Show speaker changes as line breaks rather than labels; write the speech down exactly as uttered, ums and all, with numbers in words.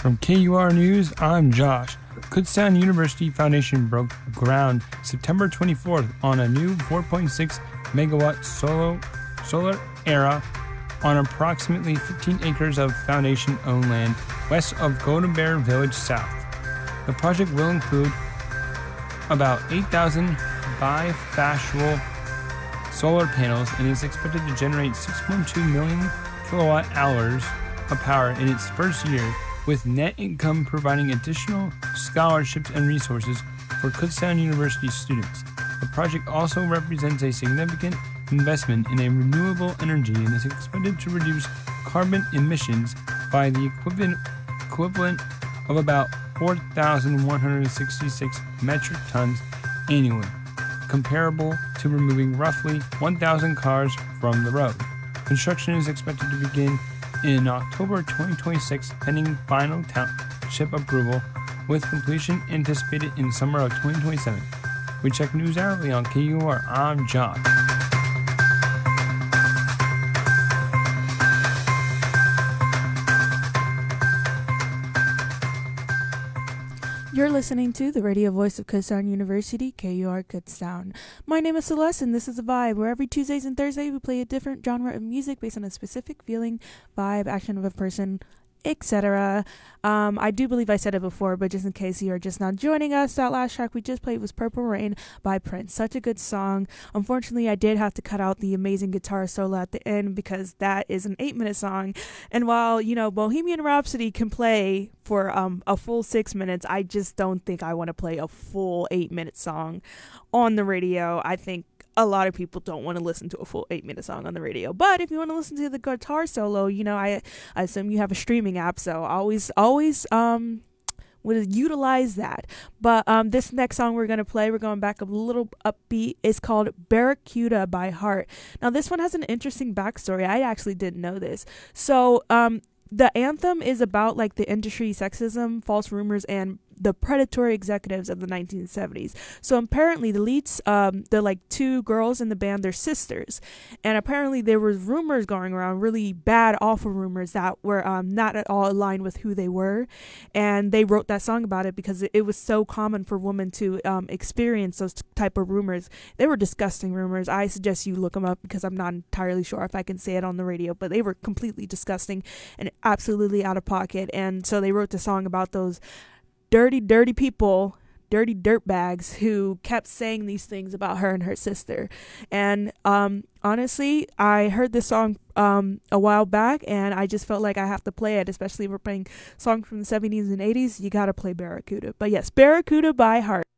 From K U R News, I'm Josh. Kutztown University Foundation broke ground September twenty-fourth on a new four point six megawatt solar, solar era on approximately fifteen acres of Foundation-owned land west of Golden Bear Village South. The project will include about eight thousand bifacial solar panels and is expected to generate six point two million kilowatt hours of power in its first year, with net income providing additional scholarships and resources for Kutztown University students. The project also represents a significant investment in a renewable energy and is expected to reduce carbon emissions by the equivalent, equivalent of about four thousand one hundred sixty-six metric tons annually, comparable to removing roughly one thousand cars from the road. Construction is expected to begin in October twenty twenty-six, pending final township approval, with completion anticipated in summer of twenty twenty-seven. We check news hourly on K U R. I'm John.
You're listening to the radio voice of Kutztown University, K U R Kutztown. My name is Celeste, and this is The Vibe, where every Tuesdays and Thursdays we play a different genre of music based on a specific feeling, vibe, action of a person, et cetera. Um, I do believe I said it before, but just in case you are just now joining us, that last track we just played was Purple Rain by Prince. Such a good song. Unfortunately, I did have to cut out the amazing guitar solo at the end because that is an eight-minute song. And while, you know, Bohemian Rhapsody can play for um, a full six minutes, I just don't think I want to play a full eight-minute song on the radio. I think a lot of people don't want to listen to a full eight minute song on the radio. But if you want to listen to the guitar solo, you know, I, I assume you have a streaming app, so always, always, um, would utilize that. But um, this next song we're going to play, we're going back a little upbeat. It's called Barracuda by Heart. Now, this one has an interesting backstory. I actually didn't know this. So, um, the anthem is about like the industry sexism, false rumors, and the predatory executives of the nineteen seventies. So apparently the leads, um, the like two girls in the band, they're sisters. And apparently there was rumors going around, really bad, awful rumors that were um, not at all aligned with who they were. And they wrote that song about it because it, it was so common for women to um, experience those type of rumors. They were disgusting rumors. I suggest you look them up because I'm not entirely sure if I can say it on the radio, but they were completely disgusting and absolutely out of pocket. And so they wrote the song about those dirty, dirty people, dirty dirtbags who kept saying these things about her and her sister. And um, honestly, I heard this song um, a while back, and I just felt like I have to play it, especially if we're playing songs from the seventies and eighties. You gotta play Barracuda. But yes, Barracuda by Heart.